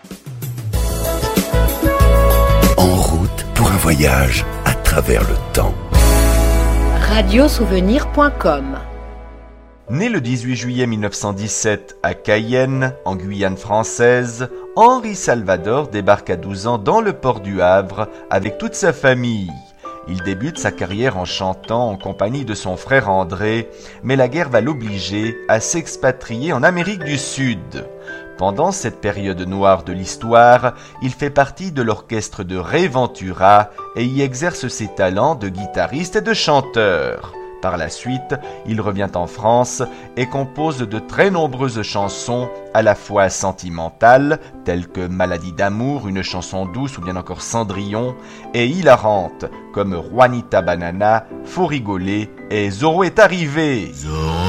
En route pour un voyage à travers le temps. Radiosouvenir.com. Né le 18 juillet 1917 à Cayenne, en Guyane française, Henri Salvador débarque à 12 ans dans le port du Havre avec toute sa famille. Il débute sa carrière en chantant en compagnie de son frère André, mais la guerre va l'obliger à s'expatrier en Amérique du Sud. Pendant cette période noire de l'histoire, il fait partie de l'orchestre de Ray Ventura et y exerce ses talents de guitariste et de chanteur. Par la suite, il revient en France et compose de très nombreuses chansons, à la fois sentimentales, telles que Maladie d'amour, une chanson douce ou bien encore Cendrillon, et hilarantes, comme Juanita Banana, Faut rigoler et Zorro est arrivé.